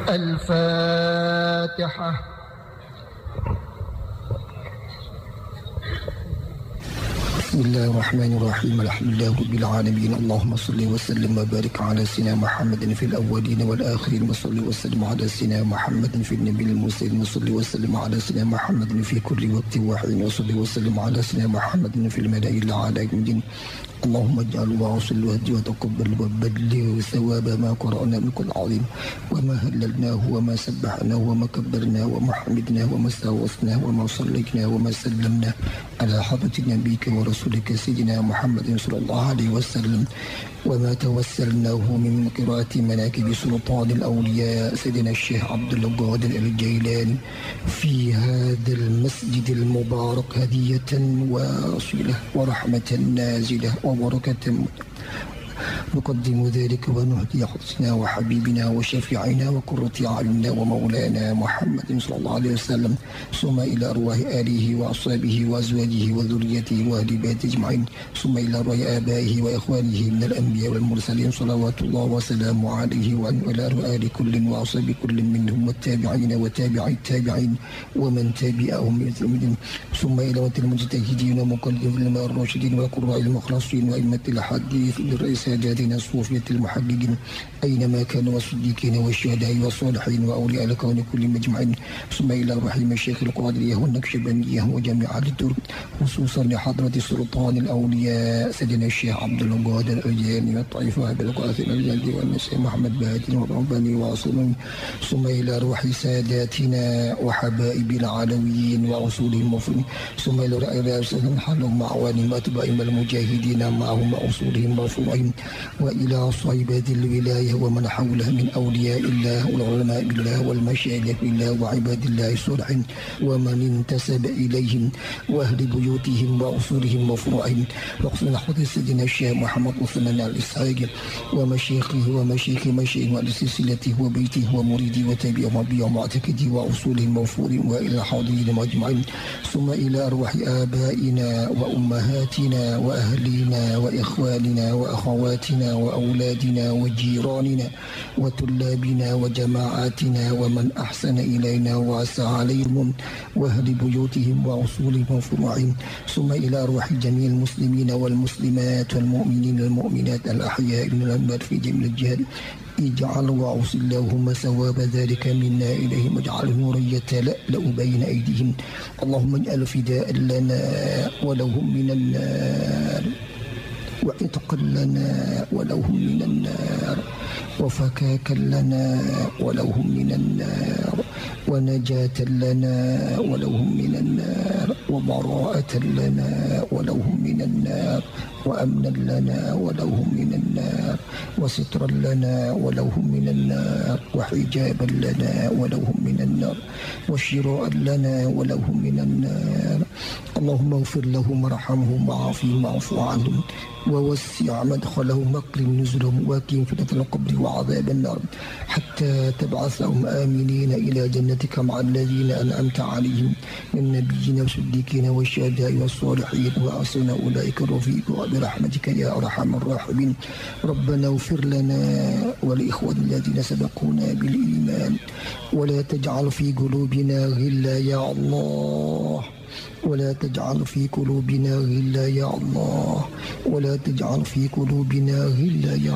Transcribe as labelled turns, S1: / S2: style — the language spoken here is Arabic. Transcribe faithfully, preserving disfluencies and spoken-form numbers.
S1: الفاتحة.
S2: بسم الله الرحمن الرحيم. الحمد لله رب العالمين. اللهم صل وسلم وبارك على سيدنا محمد في الأولين والآخرين، وصل وسلم على سيدنا محمد في النبي المرسلين، وصل وسلم على سيدنا محمد في كل وقت وحين، وصل وسلم على سيدنا محمد في الملأ الأعلى. اللهم اجعل وأوصل وهدي وتقبل وبلغ ثواب ما قرأنا من كل عظيم، وما هللناه وما سبحناه وما كبرناه وما حمدناه وما استغفرناه وما صليناه وما سلمناه على حضرة نبيك ورسولك سيدنا محمد صلى الله عليه وسلم، وما توسلناه من قراءة مناكب سلطان الأولياء سيدنا الشيخ عبد القادر الجيلاني في هذا المسجد المبارك هدية واصلة ورحمة نازلة وبركة. نقدم ذلك ونهدي حسنا وحبيبنا وشفيعنا وقرة أعيننا ومولانا محمد صلى الله عليه وسلم، ثم إلى أرواح آله وأصحابه وأزواجه وذريته وأهل بيته أجمعين، ثم إلى أرواح آبائه وإخوانه من الأنبياء والمرسلين صلوات الله وسلامه عليه، وإلى أرواح آل كل وأصحاب كل منهم والتابعين وتابعي التابعين ومن تابعهم بإحسان، ثم إلى وقت المجتهدين ومقلدين الراشدين وقراء المخلصين وأئمة الحديث للرئيس ساداتنا الصوفية المحققين أينما كانوا، والصديقين والشهداء والصالحين وأولياء الكون كل مجمعين، ثم إلى رحيم الشيخ القادرية والنكشبندية وجميع الدور، خصوصا لحضرة سلطان الأولياء سيدنا الشيخ عبد القادر الجيلاني والطائفة بالقاسم الجلدي والنسيم محمد بهادي والرباني وعصومي، ثم إلى روح ساداتنا وحبائب العلويين وأصولهم المفروض، ثم إلى رأي رأسهم حلهم معوانهم وأتباعهم المجاهدين معهم وأصولهم مرفوعين، وإلى صيبة الولاية ومن حولها من أولياء الله والعلماء بالله والمشايخ بالله وعباد الله الصالحين ومن انتسب إليهم وأهل بيوتهم وأصولهم وفروعهم، وخصوصا حضرة سيدنا الشيخ محمد عثمان الإسحاقي ومشايخه ومشايخ مشايخ ولسلسلته وبيته ومريده وتابعه وبيع معتقده وأصولهم وفروعهم، وإلى حاضرين أجمعين، ثم إلى أرواح آبائنا وأمهاتنا وأهلينا وإخواننا وأخواتنا وأولادنا وجيراننا وطلابنا وجماعاتنا ومن أحسن إلينا وأسعى عليهم وأهل بيوتهم وأصولهم وفروعهم، ثم إلى أرواح جميع المسلمين والمسلمات والمؤمنين والمؤمنات الأحياء من الأموات في جميع الجهات. اجعل وأوصل اللهم ثواب ذلك منا إليهم، واجعله نورا يتلألأ بين أيديهم، اللهم اجعل فداء لنا ولهم من النار، وعتقا لنا ولهم من النار، وفكاكا لنا ولهم من النار، ونجاة لنا ولهم من النار، وبراءة لنا ولهم من النار، وأمنا لنا ولهم من النار، وسترا لنا ولهم من النار، وحجابا لنا ولهم من النار، وشراء لنا ولهم من النار. اللهم اغفر لهم وارحمهم وعافهم واعف عنهم ووسع مدخلهم واكرم نزلهم واقهم فتنة القبر وعذاب النار، حتى تبعثهم آمنين إلى جنتك مع الذين أنعمت عليهم من النبيين والصديقين والشهداء والصالحين، وأحسن أولئك رفيقا برحمتك يا أرحم الراحمين. ربنا اغفر لنا ولإخواننا الذين سبقونا بالإيمان، ولا تجعل في قلوبنا غلا يا الله، ولا تجعل في قلوبنا غلا يا الله، ولا تجعل في قلوبنا غلا يا